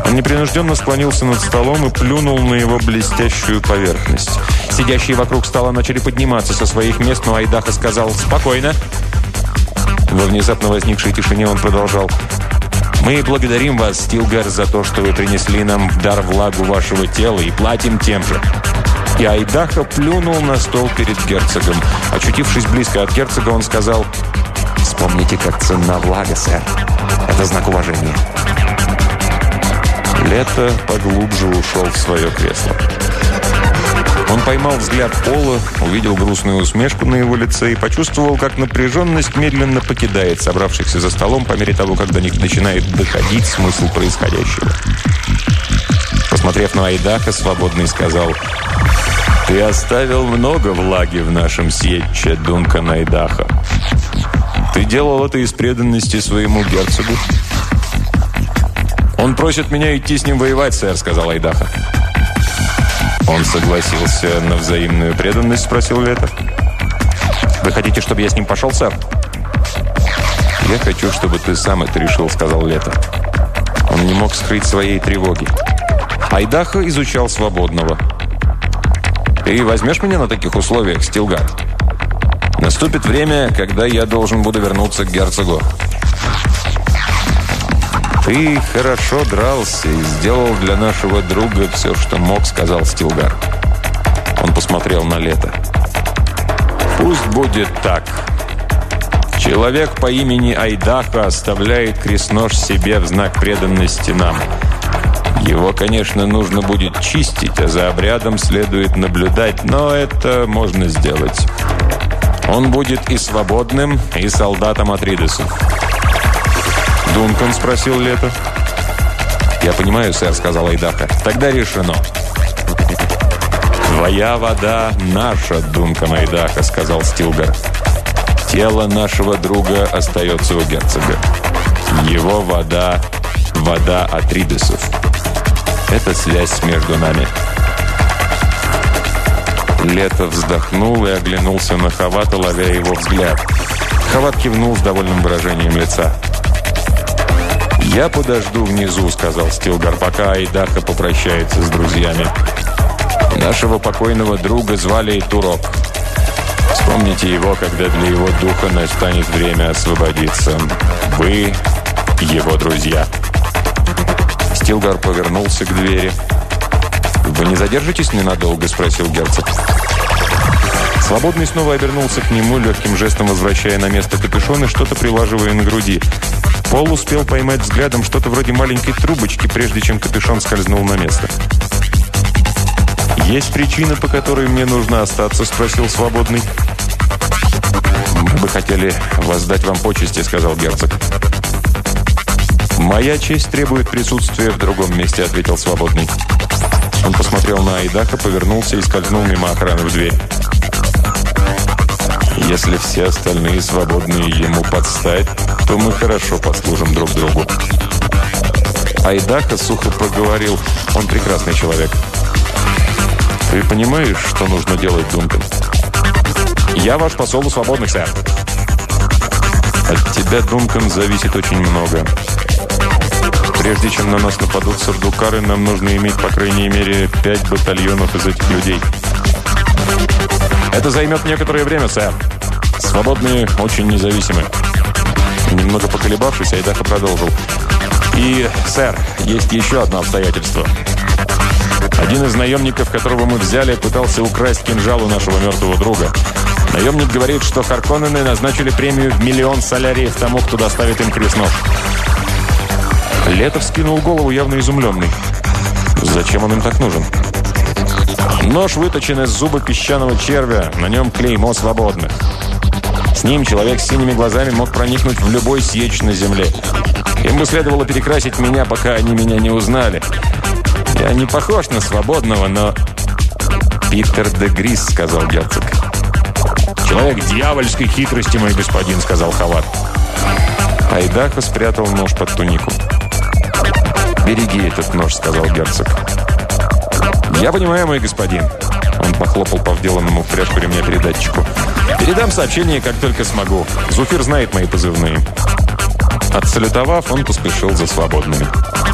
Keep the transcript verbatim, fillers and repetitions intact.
Он непринужденно склонился над столом и плюнул на его блестящую поверхность. Сидящие вокруг стола начали подниматься со своих мест, но Айдаха сказал «Спокойно». Во внезапно возникшей тишине он продолжал: «Мы благодарим вас, Стилгар, за то, что вы принесли нам в дар влагу вашего тела, и платим тем же». И Айдаха плюнул на стол перед герцогом. Очутившись близко от герцога, он сказал: «Вспомните, как ценна влага, сэр. Это знак уважения». Лето поглубже ушел в свое кресло. Он поймал взгляд Пола, увидел грустную усмешку на его лице и почувствовал, как напряженность медленно покидает собравшихся за столом по мере того, как до них начинает доходить смысл происходящего. Посмотрев на Айдаха, Свободный сказал: «Ты оставил много влаги в нашем сьетче, Дункан Айдаха. Ты делал это из преданности своему герцогу?» «Он просит меня идти с ним воевать, сэр», — сказал Айдаха. «Он согласился на взаимную преданность?» — спросил Лето. «Вы хотите, чтобы я с ним пошел, сэр?» «Я хочу, чтобы ты сам это решил», — сказал Лето. Он не мог скрыть своей тревоги. Айдаха изучал Свободного. «Ты возьмешь меня на таких условиях, Стилгар? Наступит время, когда я должен буду вернуться к герцогу». «Ты хорошо дрался и сделал для нашего друга все, что мог», — сказал Стилгар. Он посмотрел на Лето. «Пусть будет так. Человек по имени Айдаха оставляет крестнож себе в знак преданности нам. Его, конечно, нужно будет чистить, а за обрядом следует наблюдать, но это можно сделать. Он будет и свободным, и солдатом Атридесов». «Дункан?» — спросил Лето. «Я понимаю, сэр», — сказал Айдаха. «Тогда решено». «Твоя вода наша, Дункан Айдаха», — сказал Стилгар. «Тело нашего друга остается у герцога. Его вода — вода Атридесов. Это связь между нами». Лето вздохнул и оглянулся на Хавата, ловя его взгляд. Хават кивнул с довольным выражением лица. «Я подожду внизу», — сказал Стилгар, «пока Айдаха попрощается с друзьями. Нашего покойного друга звали Турок. Вспомните его, когда для его духа настанет время освободиться. Вы его друзья». Стилгар повернулся к двери. «Вы не задержитесь ненадолго?» — спросил герцог. Свободный снова обернулся к нему, легким жестом возвращая на место капюшон и что-то прилаживая на груди. Пол успел поймать взглядом что-то вроде маленькой трубочки, прежде чем капюшон скользнул на место. «Есть причина, по которой мне нужно остаться?» — спросил Свободный. «Мы бы хотели воздать вам почести», — сказал герцог. «Моя честь требует присутствия в другом месте», — ответил Свободный. Он посмотрел на Айдаха, повернулся и скользнул мимо охраны в дверь. «Если все остальные свободные ему подстать, то мы хорошо послужим друг другу». Айдаха сухо проговорил: «Он прекрасный человек». «Ты понимаешь, что нужно делать, Дункан?» «Я ваш посол у свободных, сэр». «От тебя, Дункан, зависит очень много. Прежде чем на нас нападут сардукары, нам нужно иметь, по крайней мере, пять батальонов из этих людей». «Это займет некоторое время, сэр. Свободные очень независимы». Немного поколебавшись, Айдаха продолжил: «И, сэр, есть еще одно обстоятельство. Один из наемников, которого мы взяли, пытался украсть кинжал у нашего мертвого друга. Наемник говорит, что Харконнены назначили премию в миллион соляриев тому, кто доставит им крестнож». Лето вскинул голову, явно изумленный. «Зачем он им так нужен?» «Нож выточен из зуба песчаного червя, на нем клеймо свободных. С ним человек с синими глазами мог проникнуть в любой сьеч на земле. Им бы следовало перекрасить меня, пока они меня не узнали. Я не похож на свободного, но...» «Питер де Грис», — сказал герцог. «Человек дьявольской хитрости, мой господин», — сказал Хават. Айдаха спрятал нож под тунику. «Береги этот нож», — сказал герцог. «Я понимаю, мой господин». Он похлопал по вделанному в пряжку ремня передатчику. «Передам сообщение, как только смогу. Зуфир знает мои позывные». Отсалютовав, он поспешил за свободными.